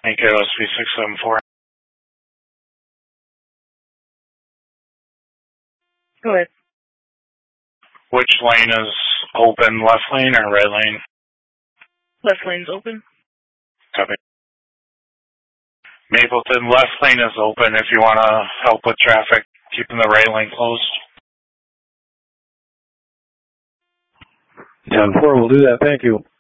KOSP 674. Go ahead. Which lane is open, left lane or right lane? Left lane's open. Copy. Mapleton, left lane is open if you want to help with traffic, keeping the right lane closed. 10-4, we'll do that. Thank you.